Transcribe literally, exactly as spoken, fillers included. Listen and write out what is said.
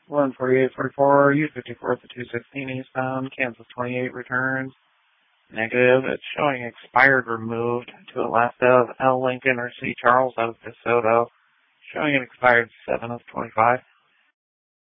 one forty-eight forty-four, U fifty-four to two sixteen eastbound, Kansas twenty-eight returns. Negative. It's showing expired removed to a left of L. Lincoln or C. Charles out of DeSoto. Showing it expired seven of twenty-five.